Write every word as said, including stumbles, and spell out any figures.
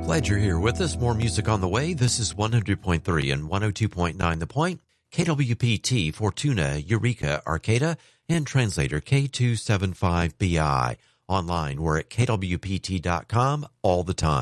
Glad you're here with us. More music on the way. This is one hundred point three and one oh two point nine The Point, K W P T, Fortuna, Eureka, Arcata, and translator K two seven five B I. Online, we're at K W P T dot com all the time.